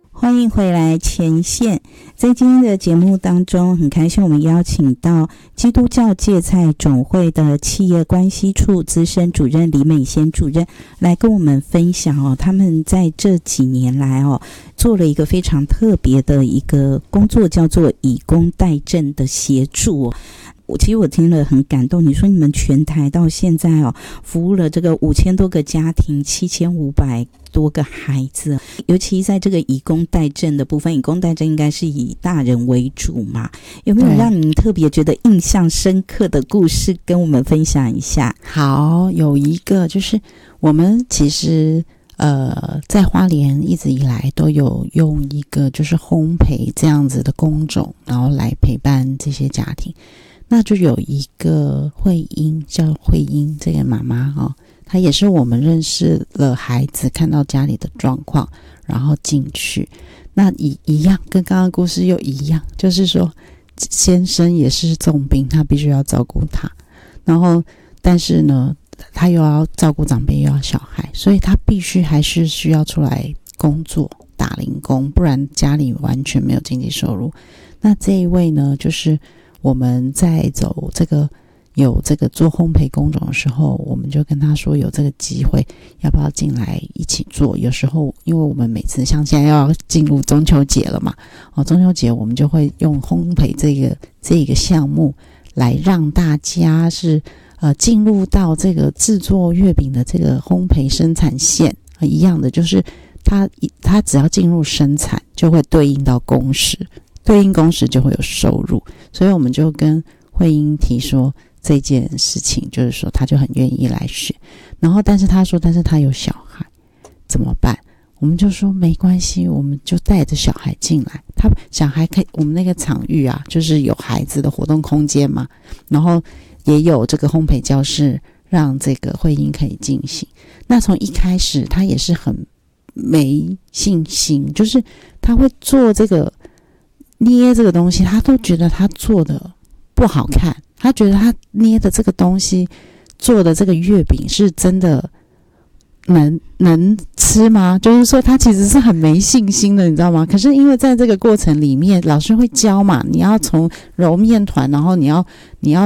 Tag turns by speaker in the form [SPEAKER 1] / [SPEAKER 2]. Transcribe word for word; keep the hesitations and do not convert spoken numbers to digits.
[SPEAKER 1] 欢迎回来前线。在今天的节目当中，很开心我们邀请到基督教芥菜总会的企业关系处资深主任李美仙主任来跟我们分享哦，他们在这几年来哦做了一个非常特别的一个工作，叫做以工代赈的协助哦。我其实我听了很感动，你说你们全台到现在哦，服务了这个五千多个家庭，七千五百多个孩子，尤其在这个以工代赈的部分，以工代赈应该是以大人为主嘛？有没有让你特别觉得印象深刻的故事跟我们分享一下？
[SPEAKER 2] 好，有一个就是我们其实呃在花莲一直以来都有用一个就是烘焙这样子的工种，然后来陪伴这些家庭。那就有一个慧英，叫慧英这个妈妈哦，她也是我们认识了孩子，看到家里的状况，然后进去。那一一样，跟刚刚故事又一样，就是说先生也是重病，他必须要照顾他，然后但是呢，他又要照顾长辈，又要小孩，所以他必须还是需要出来工作打零工，不然家里完全没有经济收入。那这一位呢，就是我们在走这个有这个做烘焙工种的时候，我们就跟他说有这个机会，要不要进来一起做？有时候因为我们每次像现在要进入中秋节了嘛，哦，中秋节我们就会用烘焙这个这个项目来让大家是呃进入到这个制作月饼的这个烘焙生产线，呃、一样的，就是他他只要进入生产，就会对应到工时。对应工时就会有收入，所以我们就跟慧英提说这件事情，就是说他就很愿意来学，然后但是他说但是他有小孩怎么办？我们就说没关系，我们就带着小孩进来，他小孩可以，我们那个场域啊就是有孩子的活动空间嘛，然后也有这个烘焙教室让这个慧英可以进行。那从一开始他也是很没信心，就是他会做这个捏这个东西，他都觉得他做的不好看，他觉得他捏的这个东西做的这个月饼是真的能能吃吗？就是说他其实是很没信心的，你知道吗？可是因为在这个过程里面老师会教嘛，你要从揉面团，然后你要你要